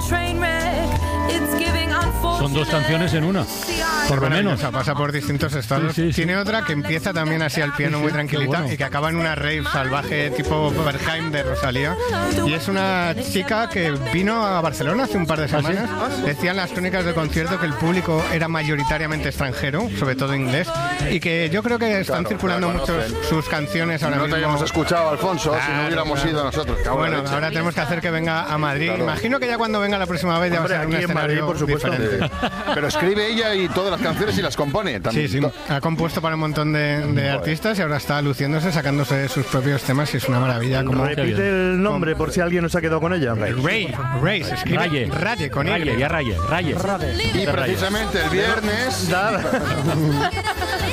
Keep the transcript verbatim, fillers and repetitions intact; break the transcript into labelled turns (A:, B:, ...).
A: Son dos canciones en una, por lo menos.
B: O sea, pasa por distintos estados.
A: Sí, sí, sí.
B: Tiene otra que empieza también así al piano,
A: Sí, sí,
B: muy tranquilita,
A: qué bueno.
B: y que acaba en una rave salvaje tipo Berghain de Rosalía. Y es una chica que vino a Barcelona hace un par de semanas. Decían las crónicas de concierto que el público era mayoritariamente extranjero, sobre todo inglés, y que yo creo que están
C: Claro,
B: circulando
C: la
B: mucho
C: conocen.
B: sus canciones ahora
C: No te
B: mismo.
C: hayamos escuchado, Alfonso, si
B: Claro,
C: no hubiéramos
B: claro.
C: ido nosotros. Cago en la
B: Bueno,
C: leche.
B: ahora tenemos que hacer que venga a Madrid.
C: Claro.
B: Imagino que ya cuando venga la próxima vez ya
D: Hombre,
B: va a ser un
D: aquí en
B: escenario
D: Madrid, por supuesto.
B: diferente.
C: Eh, Pero escribe ella y todas las canciones y las compone también.
B: Sí, sí, ha compuesto para un montón de, de artistas y ahora está luciéndose, sacándose sus propios temas y es una maravilla. Como
D: Repite el nombre por si alguien no se ha quedado con ella.
B: Ray, Ray, se escribe
A: Raye.
B: Raye con
A: Raye,
B: Y.
A: ya Raye, Raye.
C: Y precisamente el viernes
D: Nada.